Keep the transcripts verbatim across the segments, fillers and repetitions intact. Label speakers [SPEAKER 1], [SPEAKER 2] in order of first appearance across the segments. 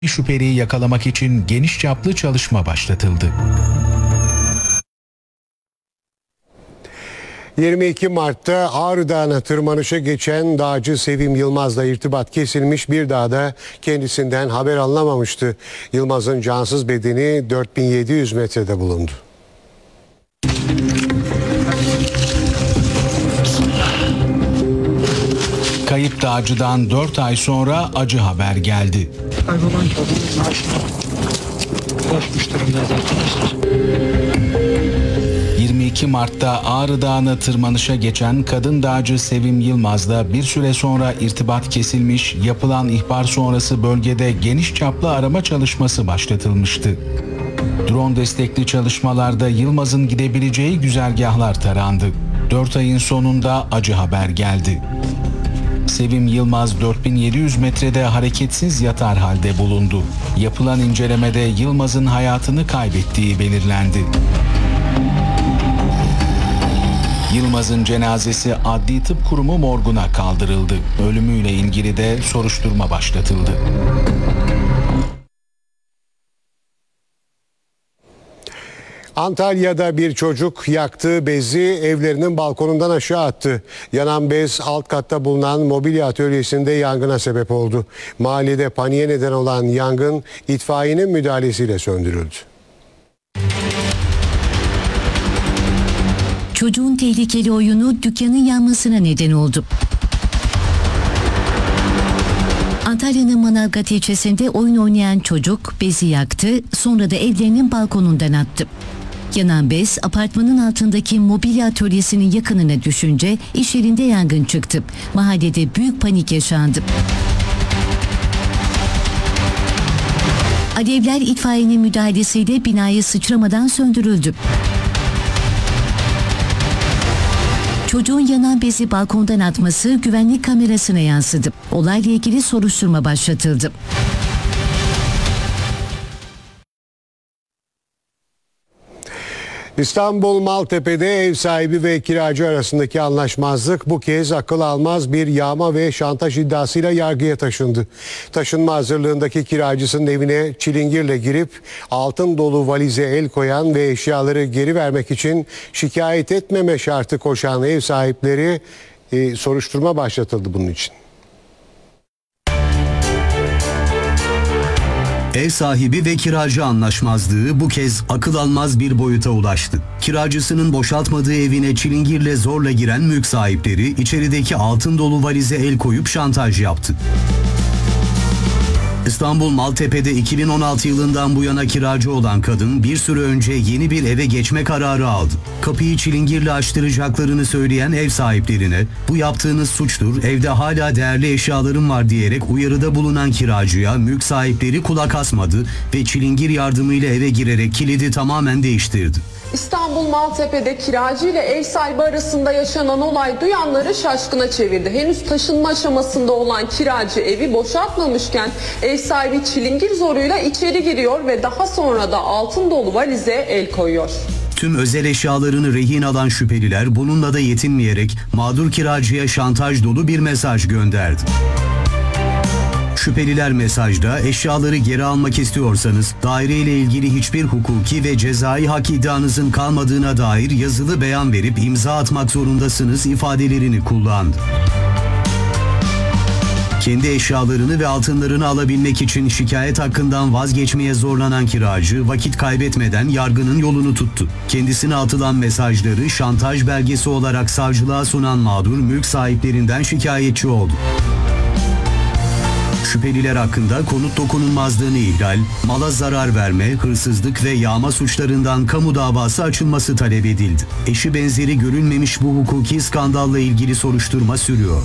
[SPEAKER 1] Şüpheliyi yakalamak için geniş çaplı çalışma başlatıldı.
[SPEAKER 2] yirmi iki Mart'ta Ağrı Dağı'na tırmanışa geçen dağcı Sevim Yılmaz'la irtibat kesilmiş, bir daha da kendisinden haber alınamamıştı. Yılmaz'ın cansız bedeni dört bin yedi yüz metrede bulundu.
[SPEAKER 1] Kayıp dağcıdan dört ay sonra acı haber geldi.
[SPEAKER 3] Kaybolan kadının maaşına ulaşmış durumdayız arkadaşlar.
[SPEAKER 1] yirmi iki Mart'ta Ağrı Dağı'na tırmanışa geçen kadın dağcı Sevim Yılmaz'la bir süre sonra irtibat kesilmiş, yapılan ihbar sonrası bölgede geniş çaplı arama çalışması başlatılmıştı. Drone destekli çalışmalarda Yılmaz'ın gidebileceği güzergahlar tarandı. dört ayın sonunda acı haber geldi. Sevim Yılmaz dört bin yedi yüz metrede hareketsiz yatar halde bulundu. Yapılan incelemede Yılmaz'ın hayatını kaybettiği belirlendi. Yılmaz'ın cenazesi Adli Tıp Kurumu morguna kaldırıldı. Ölümüyle ilgili de soruşturma başlatıldı.
[SPEAKER 2] Antalya'da bir çocuk yaktığı bezi evlerinin balkonundan aşağı attı. Yanan bez alt katta bulunan mobilya atölyesinde yangına sebep oldu. Mahallede paniğe neden olan yangın itfaiyenin müdahalesiyle söndürüldü.
[SPEAKER 4] Çocuğun tehlikeli oyunu dükkanın yanmasına neden oldu. Antalya'nın Manavgat ilçesinde oyun oynayan çocuk bezi yaktı, sonra da evlerinin balkonundan attı. Yanan bez apartmanın altındaki mobilya atölyesinin yakınına düşünce iş yerinde yangın çıktı. Mahallede büyük panik yaşandı. Alevler itfaiyenin müdahalesiyle binayı sıçramadan söndürüldü. Çocuğun yanan bezi balkondan atması güvenlik kamerasına yansıdı. Olayla ilgili soruşturma başlatıldı.
[SPEAKER 2] İstanbul Maltepe'de ev sahibi ve kiracı arasındaki anlaşmazlık bu kez akıl almaz bir yağma ve şantaj iddiasıyla yargıya taşındı. Taşınma hazırlığındaki kiracısının evine çilingirle girip altın dolu valize el koyan ve eşyaları geri vermek için şikayet etmeme şartı koşan ev sahipleri e, soruşturma başlatıldı bunun için.
[SPEAKER 5] Ev sahibi ve kiracı anlaşmazlığı bu kez akıl almaz bir boyuta ulaştı. Kiracısının boşaltmadığı evine çilingirle zorla giren mülk sahipleri içerideki altın dolu valize el koyup şantaj yaptı. İstanbul Maltepe'de iki bin on altı yılından bu yana kiracı olan kadın bir süre önce yeni bir eve geçme kararı aldı. Kapıyı çilingirle açtıracaklarını söyleyen ev sahiplerine "Bu yaptığınız suçtur, evde hala değerli eşyalarım var" diyerek uyarıda bulunan kiracıya mülk sahipleri kulak asmadı ve çilingir yardımıyla eve girerek kilidi tamamen değiştirdi.
[SPEAKER 6] İstanbul Maltepe'de kiracı ile ev sahibi arasında yaşanan olay duyanları şaşkına çevirdi. Henüz taşınma aşamasında olan kiracı evi boşaltmamışken ev sahibi çilingir zoruyla içeri giriyor ve daha sonra da altın dolu valize el koyuyor.
[SPEAKER 5] Tüm özel eşyalarını rehin alan şüpheliler bununla da yetinmeyerek mağdur kiracıya şantaj dolu bir mesaj gönderdi. Şüpheliler mesajda eşyaları geri almak istiyorsanız daireyle ilgili hiçbir hukuki ve cezai hak iddianızın kalmadığına dair yazılı beyan verip imza atmak zorundasınız ifadelerini kullandı. Kendi eşyalarını ve altınlarını alabilmek için şikayet hakkından vazgeçmeye zorlanan kiracı vakit kaybetmeden yargının yolunu tuttu. Kendisine atılan mesajları şantaj belgesi olarak savcılığa sunan mağdur mülk sahiplerinden şikayetçi oldu. Şüpheliler hakkında konut dokunulmazlığını ihlal, mala zarar verme, hırsızlık ve yağma suçlarından kamu davası açılması talep edildi. Eşi benzeri görülmemiş bu hukuki skandalla ilgili soruşturma sürüyor.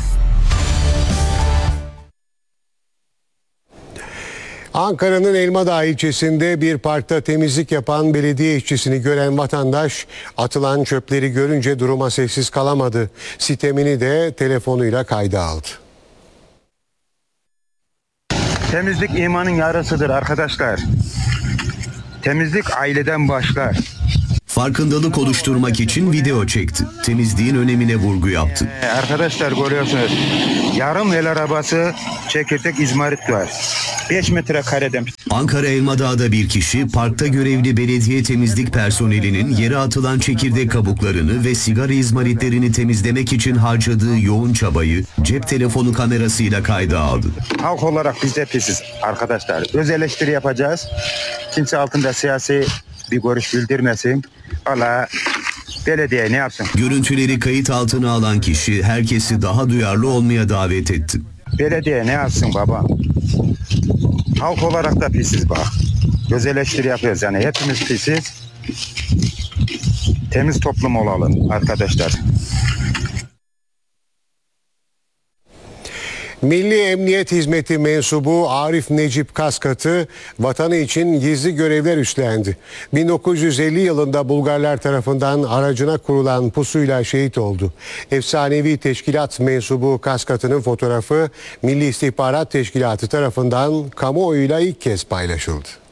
[SPEAKER 2] Ankara'nın Elmadağ ilçesinde bir parkta temizlik yapan belediye işçisini gören vatandaş atılan çöpleri görünce duruma sessiz kalamadı. Sitemini de telefonuyla kayda aldı.
[SPEAKER 7] Temizlik imanın yarısıdır arkadaşlar. Temizlik aileden başlar.
[SPEAKER 5] Farkındalık oluşturmak için video çekti. Temizliğin önemine vurgu yaptı.
[SPEAKER 7] Ee, arkadaşlar görüyorsunuz. Yarım el arabası çekirdek izmarit var. beş metre kareden.
[SPEAKER 5] Ankara Elmadağ'da bir kişi parkta görevli belediye temizlik personelinin yere atılan çekirdek kabuklarını ve sigara izmaritlerini temizlemek için harcadığı yoğun çabayı cep telefonu kamerasıyla kayda aldı.
[SPEAKER 7] Halk olarak biz de pisiz arkadaşlar. Öz eleştiri yapacağız. Kimse altında siyasi bir görüş bildirmesin. Valla belediye ne yapsın?
[SPEAKER 5] Görüntüleri kayıt altına alan kişi herkesi daha duyarlı olmaya davet etti.
[SPEAKER 7] Belediye ne yapsın baba? Halk olarak da pisiz bak. Göz eleştiri yapıyoruz yani hepimiz pisiz. Temiz toplum olalım arkadaşlar.
[SPEAKER 2] Milli Emniyet Hizmeti mensubu Arif Necip Kaskat'ı vatanı için gizli görevler üstlendi. bin dokuz yüz elli yılında Bulgarlar tarafından aracına kurulan pusuyla şehit oldu. Efsanevi teşkilat mensubu Kaskat'ın fotoğrafı Milli İstihbarat Teşkilatı tarafından kamuoyuyla ilk kez paylaşıldı.